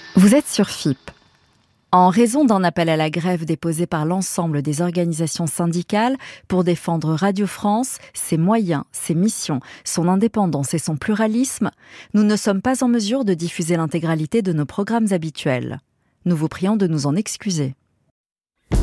Vous êtes sur FIP. En raison d'un appel à la grève déposé par l'ensemble des organisations syndicales pour défendre Radio France, ses moyens, ses missions, son indépendance et son pluralisme, nous ne sommes pas en mesure de diffuser l'intégralité de nos programmes habituels. Nous vous prions de nous en excuser.